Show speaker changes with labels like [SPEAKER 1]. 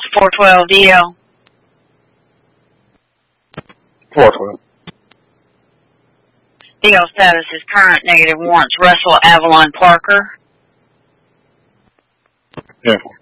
[SPEAKER 1] 412 DL.
[SPEAKER 2] 412.
[SPEAKER 1] DL status is current, negative warrants. Russell Avalon Parker.
[SPEAKER 2] Yeah.